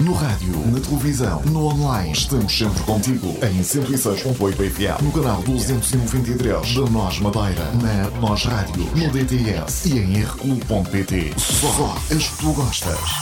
No rádio, na televisão, no online. Estamos sempre contigo. Em 106.8 FM. No canal 293 da Nós Madeira. Na Nós Rádio. No DTS. E em rq.pt. Só as que tu gostas.